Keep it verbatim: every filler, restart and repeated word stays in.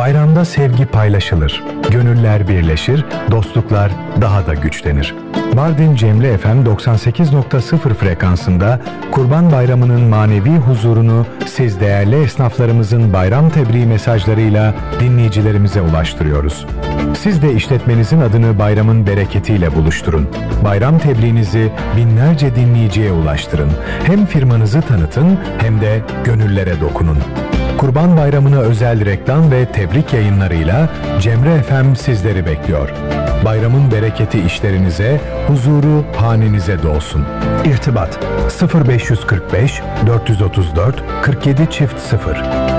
Bayramda sevgi paylaşılır, gönüller birleşir, dostluklar daha da güçlenir. Mardin Cemre F M doksan sekiz nokta sıfır frekansında Kurban Bayramı'nın manevi huzurunu siz değerli esnaflarımızın bayram tebriği mesajlarıyla dinleyicilerimize ulaştırıyoruz. Siz de işletmenizin adını bayramın bereketiyle buluşturun. Bayram tebriğinizi binlerce dinleyiciye ulaştırın. Hem firmanızı tanıtın hem de gönüllere dokunun. Kurban Bayramı'na özel reklam ve tebrik yayınlarıyla Cemre F M sizleri bekliyor. Bayramın bereketi işlerinize, huzuru hanenize dolsun. İrtibat sıfır beş kırk beş dört yüz otuz dört kırk yedi çift sıfır